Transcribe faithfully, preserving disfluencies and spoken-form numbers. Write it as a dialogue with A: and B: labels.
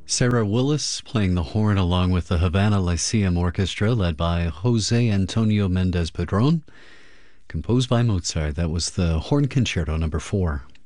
A: Sarah Willis playing the horn along with the Havana Lyceum Orchestra led by Jose Antonio Mendez Padron, composed by Mozart. That was the Horn Concerto number four.